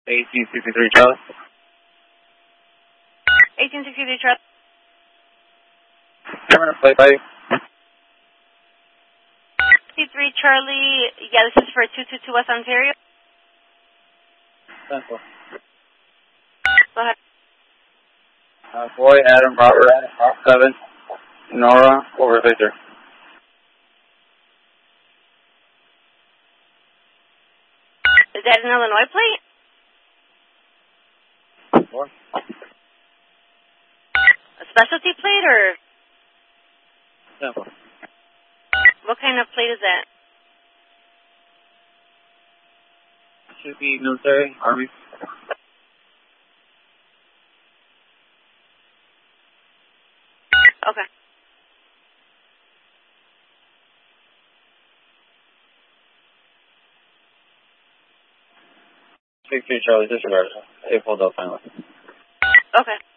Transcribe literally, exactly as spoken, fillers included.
eighteen sixty-three Charlie. eighteen sixty-three Charlie. Camera, play by. sixty-three Charlie, yeah, this is for two two two West Ontario. Central. Go ahead. Uh, boy, Adam, Robert, seven, Nora, over Victor. Is that an Illinois plate? What? A specialty plate or Central. what kind of plate is that? Should be military, Army. Okay. sixty-three Charlie, disregard. They pulled up finally. Okay.